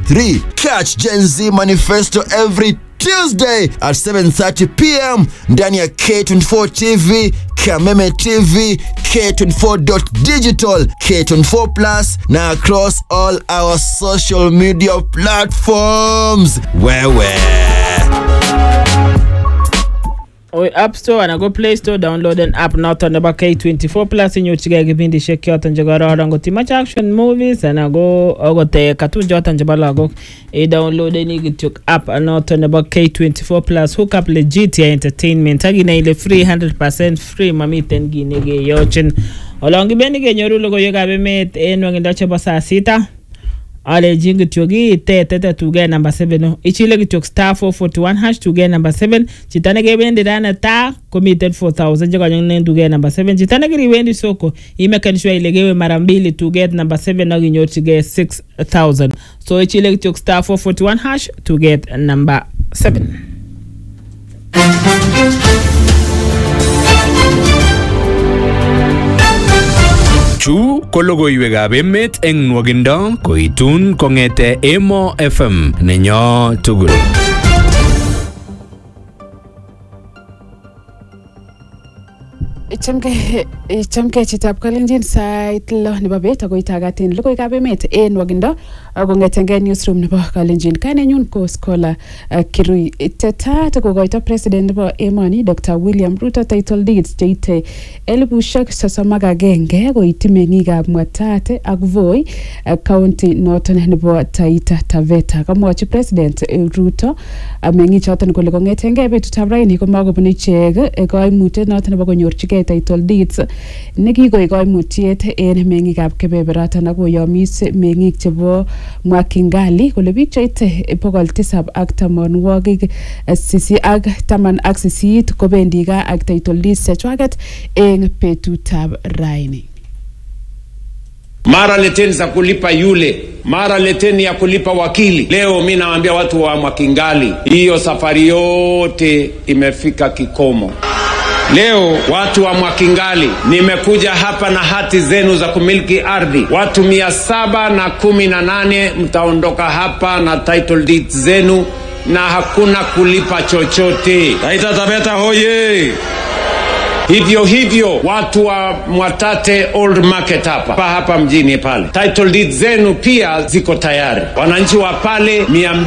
3. Catch Gen Z Manifesto every Tuesday at 7:30 p.m. ndani ya K24 TV, Kameme TV, K24.digital, K24 Plus na across all our social media platforms. Wewe App Store and go Play Store, download an app now on the K24 Plus in your chiga kipindi shake out and jagara rango Too Action Movies and I go te cartoon jot and jabala go download any YouTube app and now on the K24 Plus hook up legit entertainment agina ile free 100% free mami tengi nige yochin olongi benige nyorulo go yoga be met enwanginda chaba saa 6 ale jingi tyogi te to get number 7 ichile gityok star 441 # to get number 7 chitane ge bende dana ta committed 4000 jaga nyone to get number 7 chitane ge riwendi soko imekanishwa ile gewe mara 2 to get number 7 na ginyo to get 6000 so ichile gityok star 441 # to get number 7. Chu ko logoiwekab emet eng nwogindo koitun kongete Emo FM nenyo tugul. Chamke chitab Kalenjin sait lo nebo bet ako itagatin logoiwekab emet en nwogindo kongetenge newsroom nebo Kalenjin. Kanenyun ko Scholar Kirui Teta to kogoito president nebo emoni Dr. William Ruto title deeds cheite 31,000 koiti meng'ikab Mwatate ak Voi county noton nebo Taita Taveta. Kamwachi president Ruto meng'ichoton kole kongetenge betutab raini komakobune ichek koimutiet noton nebo konyorchigei title deeds nekikoik koimutiet en meng'ikab kebeberatan ak koyomis meng'ik chebo Mwakingali kole biik cheite 718 kobendi gaa ak title deeds chechwaget en betutab raini. Mara leteni za kulipa yule, mara leteni ya kulipa wakili. Leo mimi nawaambia watu wa Mwakingali, hiyo safari yote imefika kikomo. Leo watu wa Mwakingali, nimekuja hapa na hati zenu za kumiliki ardhi. Watu 718 mtaondoka hapa na title deeds zenu na hakuna kulipa chochote. Taita Taveta hoye! Hivyo watu wa Mwatate Old Market hapa mjini pale, title deeds zenu pia ziko tayari. Wananchi wa pale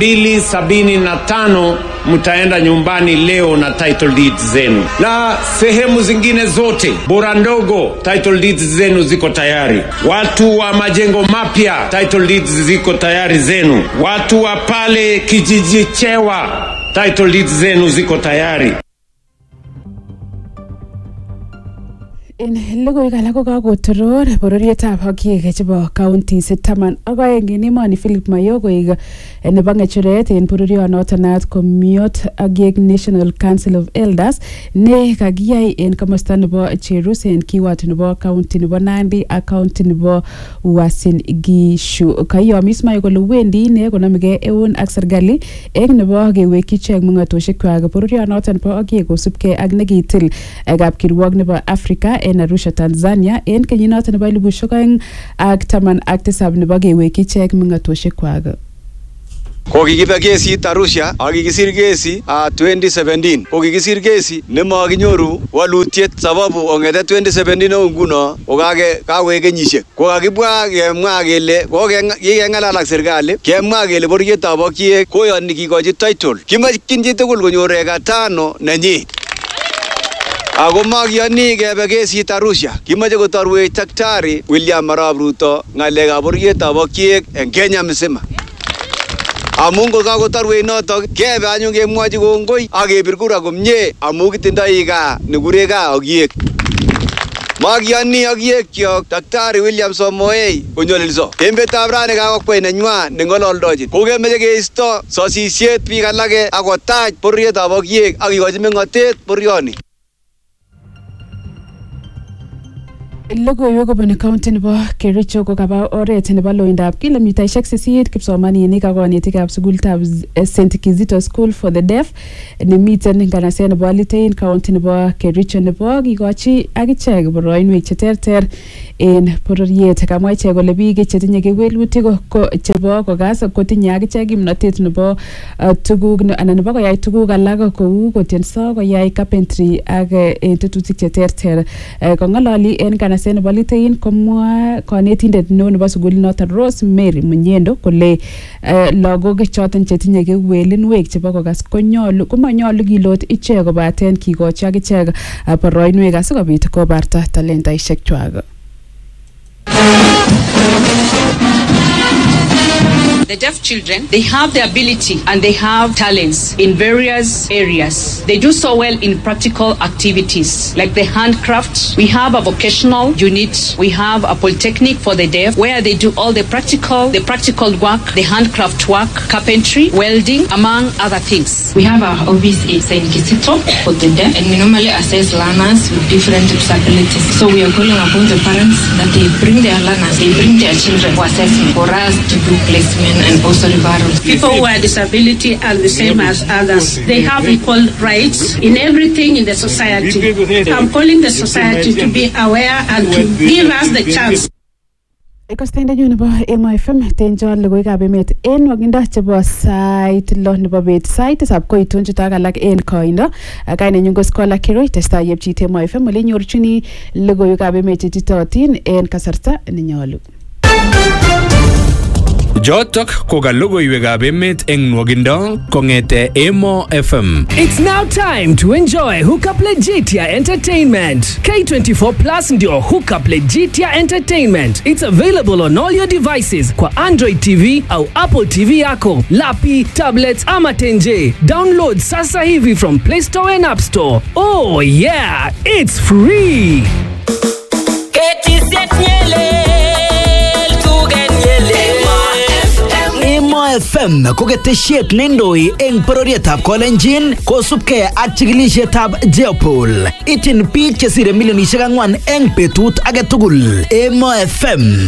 275 mtaenda nyumbani leo na title deeds zenu, na sehemu zingine zote bora ndogo title deeds zenu ziko tayari. Watu wa majengo mapya title deeds ziko tayari zenu. Watu wa pale kijiji Chewa title deeds zenu ziko tayari. En logoiwek alak ko kakotoror bororietab Hakiek chebo counties 10 ak aeng en emoni Philip Mayo koik nebo ng'echeret en bororionoton naat komiot Hakiek National Council of Elders ne kakiyai en komosta nebo Cherus en kiwot nebo county nebo Nandi ak county nebo Uasin Gishu. Kaiyomis Mayo kole wendi ine konamige eun ak serikali en nebo kewekyi ichek mung'atosiekwak bororionoton bo Hakiek kosubkei ak nekitil kapkirwok nebo Africa en Arusha, Tanzania en kenyinoton nebo 2017 nebo kewekyi ichek mung'atosiekwak. Kokikibe kesit Arusha ak kikisir kesi 2017. Kokikisir kesi nemakinyoru walutiet sababu ongete 2017 au nguno kakoek kenyisiek. Kokakibwa kemwa kele kokeng'alal ak serikali kemwa kele bororietab Hakiek koyoni kikochi title. Kimakyin chi tugul konyor eka 5 nenyi. Ako makiyani kebe kesit Arusha. Kimache kotorwech Daktari William Arap Ruto ng'alekab bororietab Hakiek en Kenya mzima. Amun ko kakotorwech notok kebe anyun kemwochi kongoi ak kebir kura komie amun kitindoi gaa nekure gaa Hakiek. Makiyani Hakiekyok Daktari William Samoei konyolilso. En betutab rani kakokwei nenywa neng'ololdochin. Kokemeche keisto sosisiet biik alake akotach bororietab Hakiek ak kikochi meng'otet bororioni. Logoiwek kobun county nebo Kericho ko kaba oret nebo loindab kilomitaishek 8 kipsomaninik ak konetikab sukulitab St. Kizito School for the Deaf nemiten nganaset nebo Litein county nebo Kericho nebo kikochi akichek boroinwek cheterter en bororiet. Kamwa ichek kole biik chetinye kewelutik ko chebo kogas kotinye akichek kimnotet nebo tuguk anan nebo koyai tuguk alak kou kotienso, koyai carpentry ak tetutik cheterter. Kong'ololi en nganaset nebo Litein komwa konetindet neo nebo sukulinoton Rosemary Munyendo kole lagok choton chetinye kewelinwek chebo kogas komanyolu kilot ichek kobaten kikochi akichek boroinwek asikobit kobarta talentaishek chwak. The deaf children, they have the ability and they have talents in various areas. They do so well in practical activities like the handcraft. We have a vocational unit. We have a polytechnic for the deaf where they do all the practical work, the handcraft work, carpentry, welding, among other things. We have our office in St. Kizito for the deaf, and we normally assess learners with different disabilities. So we are calling upon the parents that they bring their learners, they bring their children for assessment for us to do placement and also referrals. People who are disability are the same as others. They have equal rights in everything in the society. I'm calling the society to be aware and to give us the chance. Ikostende nyo nebo Emo FM tenjon logoiwekab emet en wakindo chebo sait lo nebo bet sait sab koitun chutak alak en koindo. Kainenyu ko Scholar Kero testai yepchit Emo FM ole nyorchini logoiwekab emet chetitotin en kasarta nenyolu. Jotok ko ka logoiwekab emet eng nwogindo kongete Emo FM. It's now time to enjoy Hookup Legitia Entertainment. K24 Plus ndio Hookup Legitia Entertainment. It's available on all your devices kwa Android TV au Apple TV yako, lapi, tablets ama tenje. Download sasa hivi from Play Store and App Store. Oh yeah, it's free. Emo FM ko ketesiet neindoi eng bororietab Kolenjin kosubkei ak chikilisietab Jeopol. Ityin biik chesire milionishek 4 eng betut age tugul. Emo FM